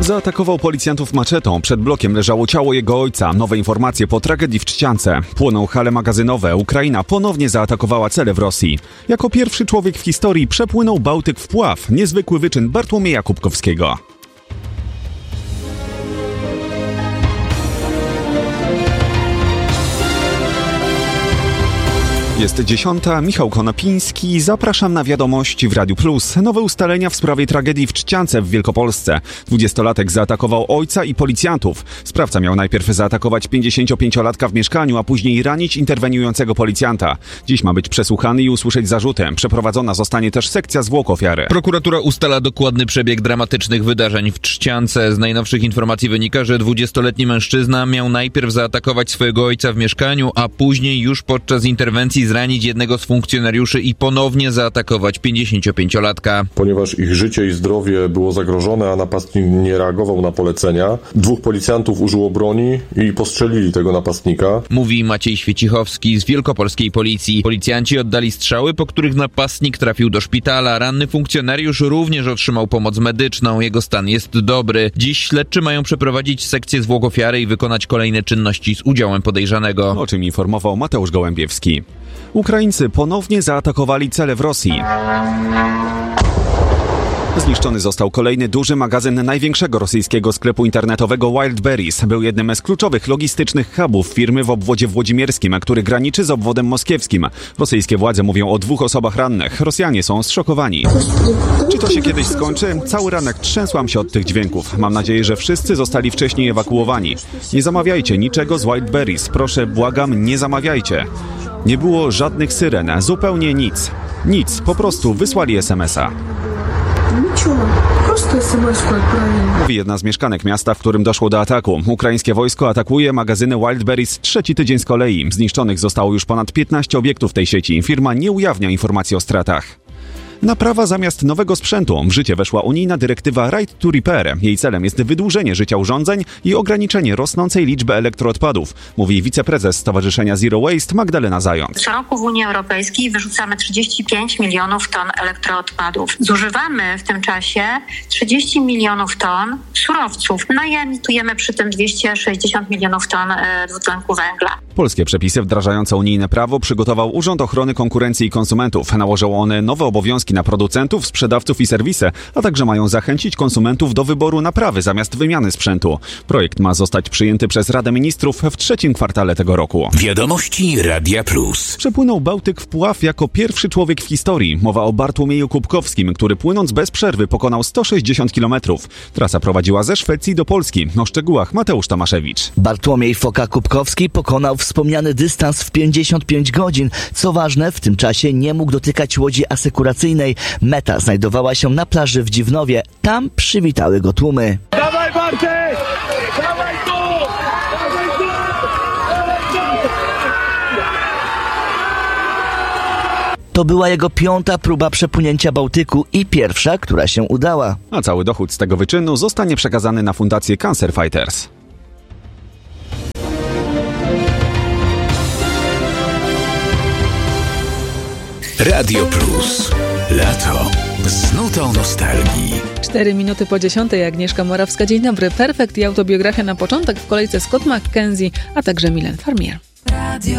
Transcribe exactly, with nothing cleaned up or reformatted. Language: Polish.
Zaatakował policjantów maczetą. Przed blokiem leżało ciało jego ojca. Nowe informacje po tragedii w Trzciance. Płoną hale magazynowe. Ukraina ponownie zaatakowała cele w Rosji. Jako pierwszy człowiek w historii przepłynął Bałtyk w pław. Niezwykły wyczyn Bartłomieja Kubkowskiego. Jest dziesiąta, Michał Konopiński, zapraszam na wiadomości w Radiu Plus. Nowe ustalenia w sprawie tragedii w Trzciance w Wielkopolsce. Dwudziestolatek zaatakował ojca i policjantów. Sprawca miał najpierw zaatakować pięćdziesięciopięciolatka w mieszkaniu, a później ranić interweniującego policjanta. Dziś ma być przesłuchany i usłyszeć zarzuty. Przeprowadzona zostanie też sekcja zwłok ofiary. Prokuratura ustala dokładny przebieg dramatycznych wydarzeń w Trzciance. Z najnowszych informacji wynika, że dwudziestoletni mężczyzna miał najpierw zaatakować swojego ojca w mieszkaniu, a później już podczas interwencji zranić jednego z funkcjonariuszy i ponownie zaatakować pięćdziesięciopięciolatka. Ponieważ ich życie i zdrowie było zagrożone, a napastnik nie reagował na polecenia, dwóch policjantów użyło broni i postrzelili tego napastnika. Mówi Maciej Świecichowski z wielkopolskiej policji. Policjanci oddali strzały, po których napastnik trafił do szpitala. Ranny funkcjonariusz również otrzymał pomoc medyczną. Jego stan jest dobry. Dziś śledczy mają przeprowadzić sekcję zwłok ofiary i wykonać kolejne czynności z udziałem podejrzanego. O czym informował Mateusz Gołębiewski. Ukraińcy ponownie zaatakowali cele w Rosji. Zniszczony został kolejny duży magazyn największego rosyjskiego sklepu internetowego Wildberries. Był jednym z kluczowych logistycznych hubów firmy w obwodzie włodzimierskim, który graniczy z obwodem moskiewskim. Rosyjskie władze mówią o dwóch osobach rannych. Rosjanie są zszokowani. Czy to się kiedyś skończy? Cały ranek trzęsłam się od tych dźwięków. Mam nadzieję, że wszyscy zostali wcześniej ewakuowani. Nie zamawiajcie niczego z Wildberries. Proszę, błagam, nie zamawiajcie. Nie było żadnych syren, zupełnie nic. Nic, po prostu wysłali es em es a. Mówi jedna z mieszkanek miasta, w którym doszło do ataku. Ukraińskie wojsko atakuje magazyny Wildberries trzeci tydzień z kolei. Zniszczonych zostało już ponad piętnaście obiektów tej sieci. Firma nie ujawnia informacji o stratach. Naprawa zamiast nowego sprzętu. W życie weszła unijna dyrektywa Right to Repair. Jej celem jest wydłużenie życia urządzeń i ograniczenie rosnącej liczby elektroodpadów, mówi wiceprezes Stowarzyszenia Zero Waste Magdalena Zając. Co roku w Unii Europejskiej wyrzucamy trzydzieści pięć milionów ton elektroodpadów. Zużywamy w tym czasie trzydzieści milionów ton surowców. No i emitujemy przy tym dwieście sześćdziesiąt milionów ton dwutlenku węgla. Polskie przepisy wdrażające unijne prawo przygotował Urząd Ochrony Konkurencji i Konsumentów. Nałożą one nowe obowiązki na producentów, sprzedawców i serwisy, a także mają zachęcić konsumentów do wyboru naprawy zamiast wymiany sprzętu. Projekt ma zostać przyjęty przez Radę Ministrów w trzecim kwartale tego roku. Wiadomości Radia Plus. Przepłynął Bałtyk w pław jako pierwszy człowiek w historii. Mowa o Bartłomieju Kubkowskim, który płynąc bez przerwy pokonał sto sześćdziesiąt kilometrów. Trasa prowadziła ze Szwecji do Polski. O szczegółach Mateusz Tomaszewicz. Bartłomiej Foka Kubkowski pokonał wspomniany dystans w pięćdziesiąt pięć godzin. Co ważne, w tym czasie nie mógł dotykać łodzi asekuracyjnej. Meta znajdowała się na plaży w Dziwnowie. Tam przywitały go tłumy. Dawaj, Bartek! Dawaj tu! Dawaj tu! Dawaj tu! To była jego piąta próba przepłynięcia Bałtyku i pierwsza, która się udała. A cały dochód z tego wyczynu zostanie przekazany na fundację Cancer Fighters. Radio Plus. Lato z nutą nostalgii. Cztery minuty po dziesiątej. Agnieszka Morawska. Dzień dobry. Perfekt i autobiografia na początek. W kolejce Scott McKenzie, a także Milen Farmier.